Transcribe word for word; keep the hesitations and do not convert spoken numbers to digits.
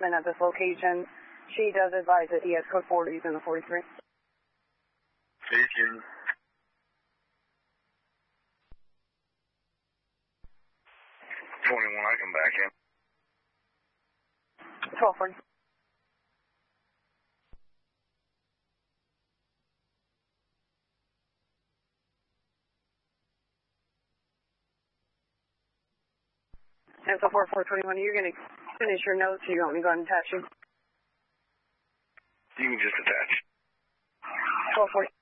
enforcement at this location. She does advise that he has code forties in the forty-three. Thank you. twenty-one, I come back in. twelve forty. And so four four twenty-one, you're going to finish your notes, or you want me to go ahead and attach you? You can just attach. twelve forty.